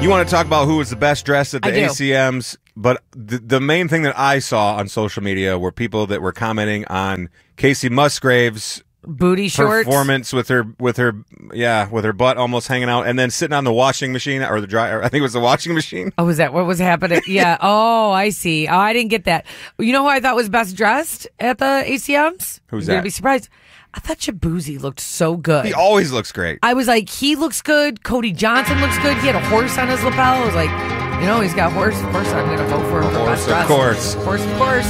You want to talk about who was the best dressed at the I do. ACMs, but the main thing that I saw on social media were people that were commenting on Casey Musgrave's Booty shorts. performance with her butt almost hanging out, and then sitting on the washing machine or the dryer. I think it was the washing machine. Oh, was that what was happening? Yeah. Oh, I see. Oh, I didn't get that. You know who I thought was best dressed at the ACMs? Who's You're that? gonna be surprised. I thought Shabuzi looked so good. He always looks great. I was like, he looks good. Cody Johnson looks good. He had a horse on his lapel. I was like, he's got horse. Of course, I'm going to vote for him for best dressed. Of course. Of course.